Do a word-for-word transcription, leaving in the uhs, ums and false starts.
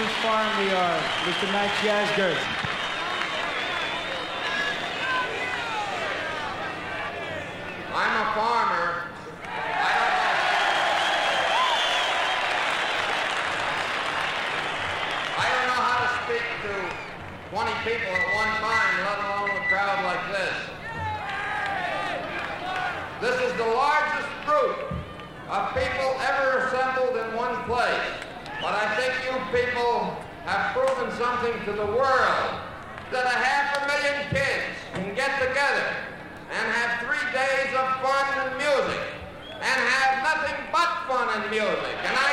whose farm we are, Mister Max Yasgurt. I'm a farmer. I don't know. I don't know how to speak to twenty people at one time, let alone a crowd like this. This is the largest group of people ever assembled in one place. But I think you people have proven something to the world, that a half a million kids can get together and have three days of fun and music, and have nothing but fun and music. And I